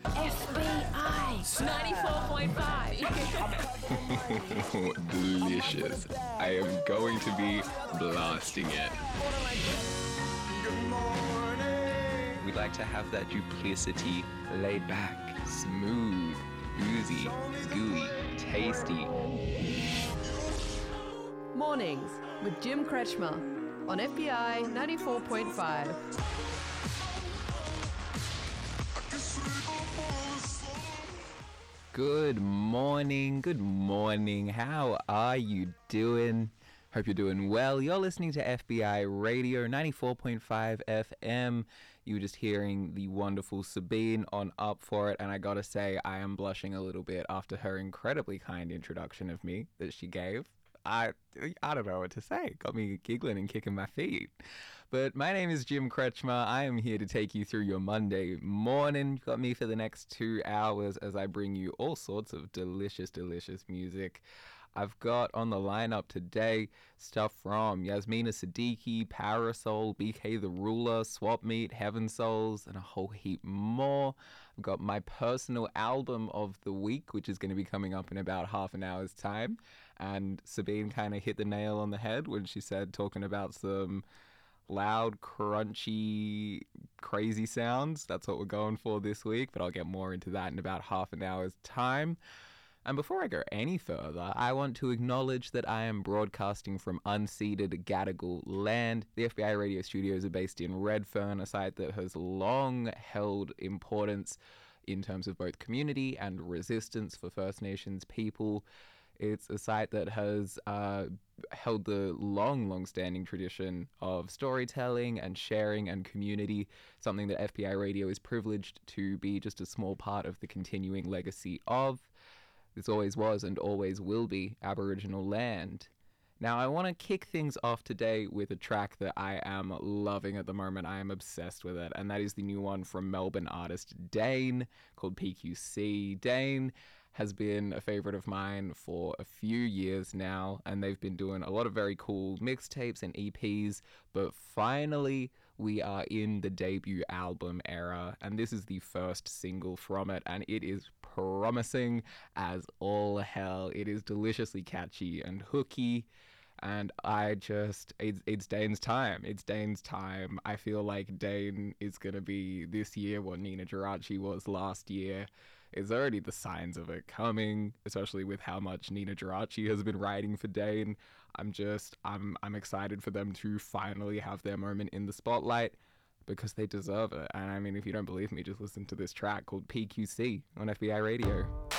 FBI 94.5. Delicious. I am going to be blasting it. We like to have that duplicity, laid back, smooth, oozy, gooey, tasty. Mornings with Jim Kretschmer on FBI 94.5. Good morning. How are you doing? Hope you're doing well. You're listening to FBI Radio 94.5 FM. You were just hearing the wonderful Sabine on Up For It, and I gotta say, I am blushing a little bit after her incredibly kind introduction of me that she gave. I don't know what to say. Got me giggling and kicking my feet. But my name is Jim Kretschmer. I am here to take you through your Monday morning. You've got me for the next 2 hours as I bring you all sorts of delicious music. I've got on the lineup today stuff from Yasmina Siddiqui, Parasol, BK the Ruler, Swap Meet, Heaven Souls, and a whole heap more. I've got my personal album of the week, which is going to be coming up in about half an hour's time. And Sabine kind of hit the nail on the head when she said, talking about some loud, crunchy, crazy sounds. That's what we're going for this week, but I'll get more into that in about half an hour's time. And before I go any further, I want to acknowledge that I am broadcasting from unceded Gadigal land. The FBI radio studios are based in Redfern, a site that has long held importance in terms of both community and resistance for First Nations people. It's a site that has held the long-standing tradition of storytelling and sharing and community, something that FBI Radio is privileged to be just a small part of the continuing legacy of. This always was and always will be Aboriginal land. Now, I want to kick things off today with a track that I am loving at the moment. I am obsessed with it, and that is the new one from Melbourne artist Dane called PQC. Dane has been a favorite of mine for a few years now, and they've been doing a lot of very cool mixtapes and EPs, but finally we are in the debut album era, and this is the first single from it, and it is promising as all hell. It is deliciously catchy and hooky, and it's Dane's time. It's Dane's time. I feel like Dane is going to be this year what Nina Geraci was last year. It's already the signs of it coming, especially with how much Nina Geraci has been writing for Dane. I'm excited for them to finally have their moment in the spotlight, because they deserve it. And I mean, if you don't believe me, just listen to this track called PQC on FBI Radio.